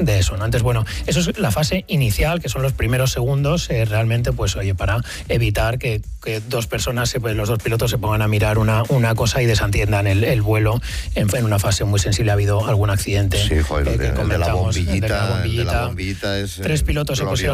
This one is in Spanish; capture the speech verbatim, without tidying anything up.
de eso, ¿no? Entonces, bueno, eso es la fase inicial, que son los primeros segundos, eh, realmente, pues, oye, para evitar que, que dos personas, se, pues, los dos pilotos se pongan a mirar una, una cosa y desentiendan el, el vuelo en, en una fase muy sensible. Ha habido algún accidente. Sí, joder, eh, el, que de, el de la bombillita, el de la bombillita, el de la bombillita es, tres pilotos se pusieron